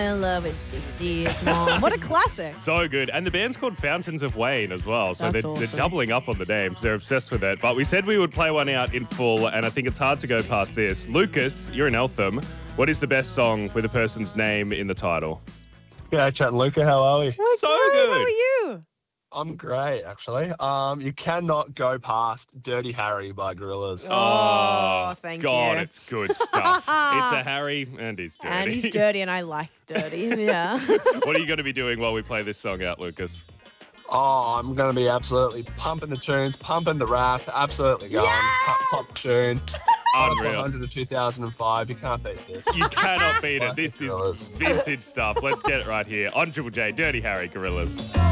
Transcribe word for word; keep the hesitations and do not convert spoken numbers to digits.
I love it. six years long. What a classic. So good. And the band's called Fountains of Wayne as well. So That's they're, awesome. they're doubling up on the names. They're obsessed with it. But we said we would play one out in full, and I think it's hard to go past this. Lucas, you're in Eltham. What is the best song with a person's name in the title? G'day, Chat and Luca. How are we? Oh, So good. good. How are you? I'm great, actually. Um, you cannot go past Dirty Harry by Gorillaz. Oh, thank God, you. it's good stuff. It's a Harry, and he's dirty. And he's dirty, and I like dirty. Yeah. What are you going to be doing while we play this song out, Lucas? Oh, I'm going to be absolutely pumping the tunes, pumping the rap, absolutely going. Top, top tune. one Unreal. hundred to two thousand five. You can't beat this. You cannot beat it. Classic This is Gorillaz. vintage stuff. Let's get it right here on Triple J. Dirty Harry, Gorillaz.